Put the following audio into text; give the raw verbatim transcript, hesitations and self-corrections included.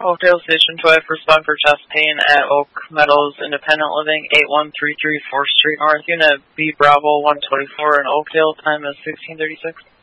Oakdale Station twelve, respond for chest pain at Oak Meadows Independent Living, eight one three three fourth Street North, Unit B Bravo one twenty-four in Oakdale, time is sixteen thirty-six.